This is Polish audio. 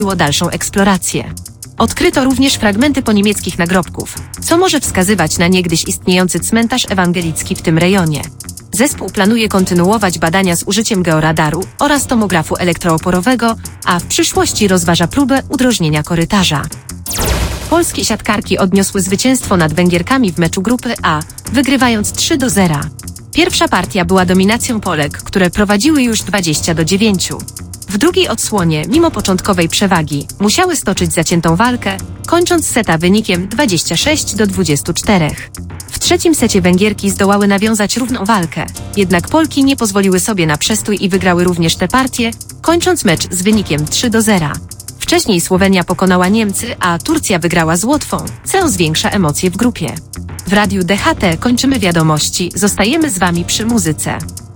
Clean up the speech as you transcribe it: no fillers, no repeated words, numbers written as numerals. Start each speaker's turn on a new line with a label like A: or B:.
A: dalszą eksplorację. Odkryto również fragmenty poniemieckich nagrobków, co może wskazywać na niegdyś istniejący cmentarz ewangelicki w tym rejonie. Zespół planuje kontynuować badania z użyciem georadaru oraz tomografu elektrooporowego, a w przyszłości rozważa próbę udrożnienia korytarza. Polskie siatkarki odniosły zwycięstwo nad Węgierkami w meczu grupy A, wygrywając 3-0. Pierwsza partia była dominacją Polek, które prowadziły już 20-9. W drugiej odsłonie, mimo początkowej przewagi, musiały stoczyć zaciętą walkę, kończąc seta wynikiem 26-24. W trzecim secie Węgierki zdołały nawiązać równą walkę, jednak Polki nie pozwoliły sobie na przestój i wygrały również tę partię, kończąc mecz z wynikiem 3-0. Wcześniej Słowenia pokonała Niemcy, a Turcja wygrała z Łotwą, co zwiększa emocje w grupie. W Radiu DHT kończymy wiadomości, zostajemy z Wami przy muzyce.